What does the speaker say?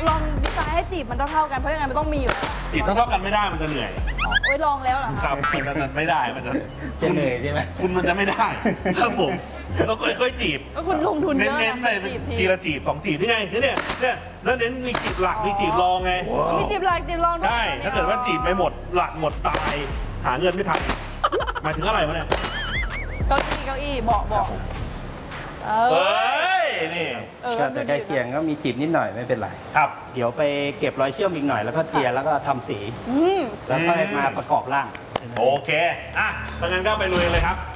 ลองดีไซน์ให้จีบมันเท่ากันเพราะยังไงมันต้องมีอยู่แล้วจีบเท่ากันไม่ได้มันจะเหนื่อยโอ้ยลองแล้วเหรอคคะรับมันไม่ได้มันจะเหนื่อยใช่ไหมคุณมันจะไม่ได้ครับผมเราค่อยๆจีบก็คุณลงทุนเยอะเน้นๆไปจีบทีละจีบ2จีบนี่ไงคือเนี่ยแล้วเน้นมีจีบหลักมีจีบรองไงมีจีบหลักจีบรองด้วยใช่ถ้าเกิดว่าจีบไปหมดหลักหมดตายหาเงินไม่ทันหมายถึงอะไรวะเนี่ยเก้าอี้เบาะเฮ้ยนี่ก็จะใกล้เคียงก็มีจีบนิดหน่อยไม่เป็นไรครับเดี๋ยวไปเก็บรอยเชื่อมอีกหน่อยแล้วก็เจียแล้วก็ทำสีอืมแล้วก็มาประกอบร่างโอเคอ่ะถ้างั้นก็ไปลุยเลยครับ